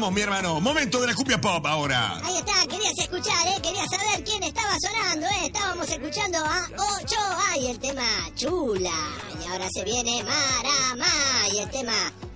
vamos, mi hermano. Momento de la cumbia pop ahora. Ahí está, querías escuchar, querías saber quién estaba sonando, Estábamos escuchando a Ochoa y el tema Chula. Y ahora se viene Marama y el tema